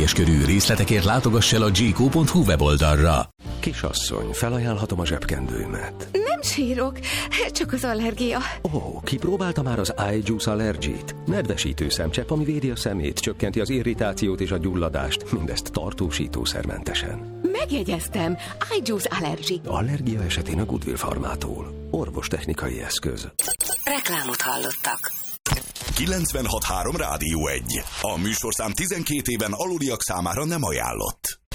teljes körű. Részletekért látogass el a gko.hu weboldalra. Kisasszony, felajánlhatom a zsebkendőmet. Nem sírok, csak az allergia. Kipróbálta már az iJuice Allergy-t? Nedvesítő szemcsepp, ami védi a szemét, csökkenti az irritációt és a gyulladást, mindezt tartósítószermentesen. Megjegyeztem, iJuice Allergy. Allergia esetén a Goodwill Farmától. Orvostechnikai eszköz. Reklámot hallottak. 96.3 Rádió 1. A műsorszám 12 éven aluliak számára nem ajánlott.